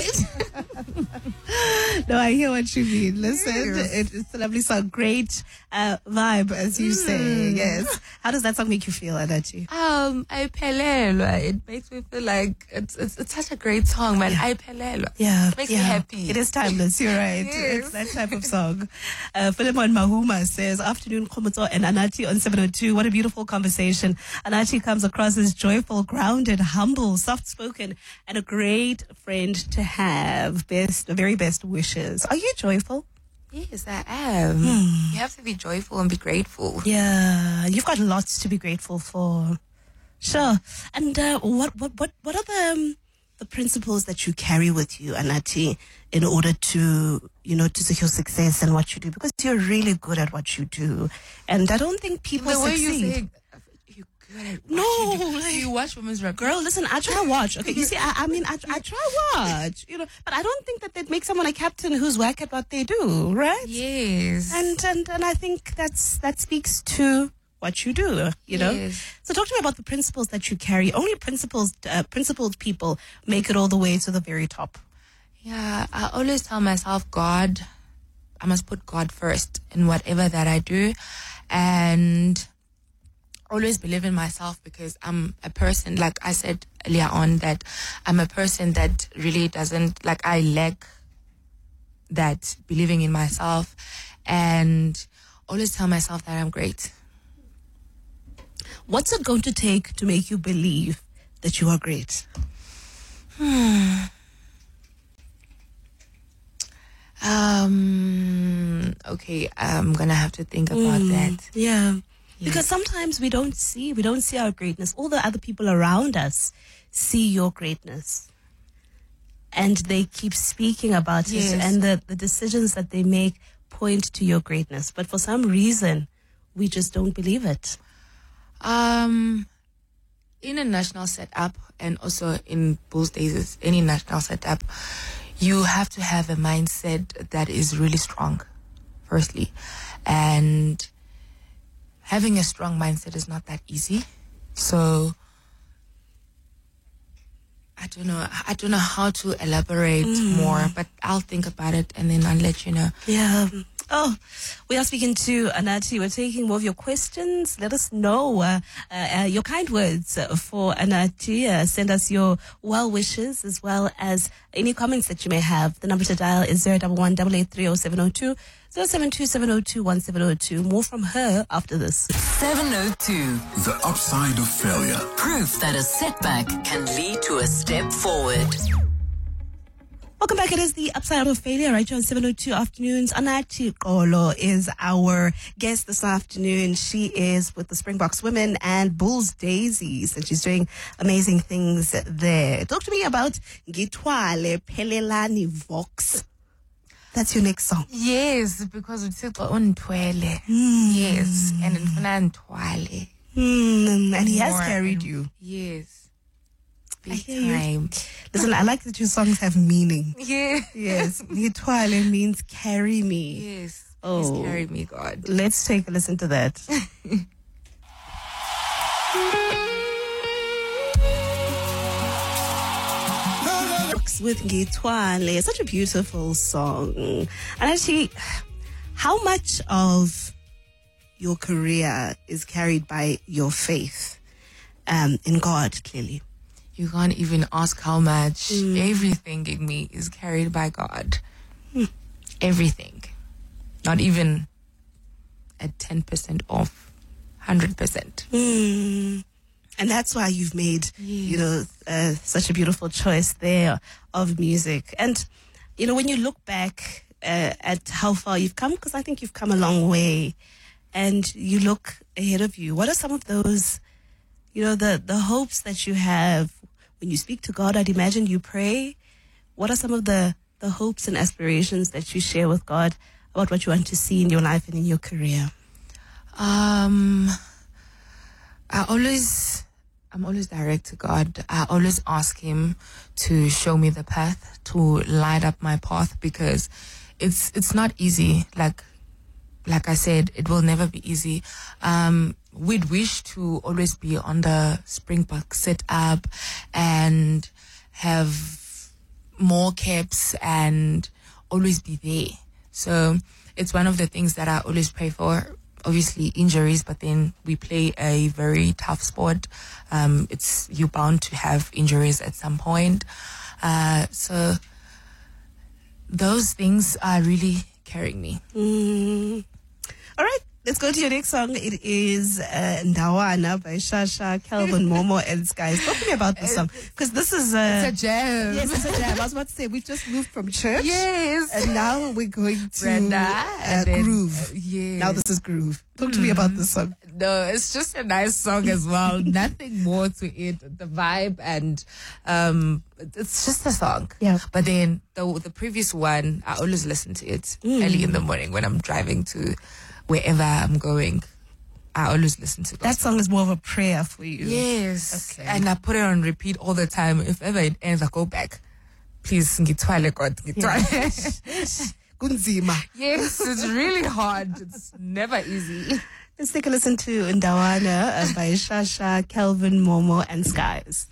No, I hear what you mean. Listen, it's a lovely song. Great vibe, as you say. Yes. How does that song make you feel, Anachi? Ayiphelelwa. It makes me feel like it's such a great song, man. Ayiphelelwa. Yeah. It makes me happy. It is timeless. You're right. Yes. It's that type of song. Philemon Mahuma says, afternoon, Komoto and Anachi on 702. What a beautiful conversation. Anachi comes across as joyful, grounded, humble, soft-spoken, and a great friend to have. The very best wishes. Are you joyful? Yes, I am. You have to be joyful and be grateful. Yeah, you've got lots to be grateful for. Sure. And what are the principles that you carry with you, Anati, in order to, to secure success in what you do? Because you're really good at what you do. And I don't think people The way succeed. you say you're good at No, what you do. like- You watch women's rap. Girl, listen, I try watch. Okay, you see, I try watch, but I don't think that they'd make someone a captain who's whack at what they do, right? Yes. And I think that speaks to what you do, Yes. So talk to me about the principles that you carry. Only principled people make it all the way to the very top. Yeah, I always tell myself, I must put God first in whatever that I do, and always believe in myself, because I'm a person, like I said earlier on, that I'm a person that really doesn't, I lack that believing in myself, and always tell myself that I'm great. What's it going to take to make you believe that you are great? Okay, I'm gonna have to think about that. Yeah. Because sometimes we don't see our greatness. All the other people around us see your greatness. And they keep speaking about Yes. it, and the decisions that they make point to your greatness. But for some reason, we just don't believe it. In a national setup, and also in Bulls Days, any national setup, you have to have a mindset that is really strong, firstly. And having a strong mindset is not that easy. So I don't know how to elaborate more, but I'll think about it and then I'll let you know. Yeah. Oh, we are speaking to Anati. We're taking more of your questions. Let us know your kind words for Anati. Send us your well wishes as well as any comments that you may have. The number to dial is 011-883-0702, 072-702-1702. More from her after this. 702. The upside of failure. Proof that a setback can lead to a step forward. Welcome back. It is the Upside of Failure right here on 702 Afternoons. Anachi Kolo is our guest this afternoon. She is with the Springboks Women and Bulls Daisies, and she's doing amazing things there. Talk to me about Ngitwale Pelelani Vox. That's your next song. Yes, because it's untwele. Yes, and it's untwale. And he has More carried and- you. Yes. I Big hear you. time. Listen, I like that your songs have meaning. Yeah. Yes. Ngitwale means carry me. Yes. Oh. Please carry me, God. Let's take a listen to that. With Ngitwale, such a beautiful song. And actually, how much of your career is carried by your faith in God, clearly? You can't even ask how much. Everything in me is carried by God. Everything. Not even at 10% off. 100%. And that's why you've made, such a beautiful choice there of music. And, when you look back at how far you've come, because I think you've come a long way, and you look ahead of you, what are some of those, the hopes that you have when you speak to God? I'd imagine you pray. What are some of the hopes and aspirations that you share with God about what you want to see in your life and in your career? I'm always direct to God. I always ask Him to show me the path, to light up my path, because it's not easy. Like I said, it will never be easy. We'd wish to always be on the Springbok setup and have more caps and always be there. So it's one of the things that I always pray for. Obviously injuries, but then we play a very tough sport. You're bound to have injuries at some point. So those things are really carrying me. All right, let's go to your next song. It is Ndawana by Shasha, Calvin Momo, and Skies. Talk to me about this song, because this is It's a jam. Yes, it's a jam. I was about to say, we just moved from church. Yes. And now we're going to Brenda, and then, Groove. yes. Now this is Groove. Talk to me about this song. No, it's just a nice song as well. Nothing more to it. The vibe and it's just a song. Yeah. But then the previous one, I always listen to it early in the morning when I'm driving to wherever I'm going. I always listen to That song is more of a prayer for you. Yes. Okay. And I put it on repeat all the time. If ever it ends, I go back. Please, ngithwale God, ngithwale. Kunzima. Yes, it's really hard. It's never easy. Let's take a listen to Ndawana by Shasha, Calvin Momo, and Skies.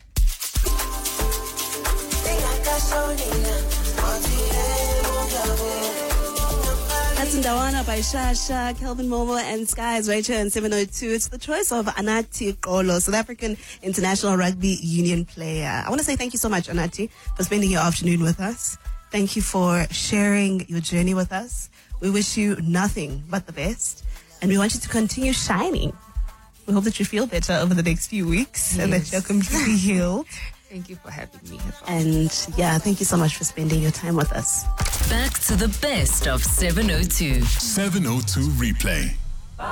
That's Ndawana by Shasha, Calvin Momo, and Skies right here in 702. It's the choice of Anati Kolo, South African International Rugby Union player. I want to say thank you so much, Anati, for spending your afternoon with us. Thank you for sharing your journey with us. We wish you nothing but the best, and we want you to continue shining. We hope that you feel better over the next few weeks and that you're completely healed. Thank you for having me. And yeah, thank you so much for spending your time with us. Back to the best of 702. 702 replay.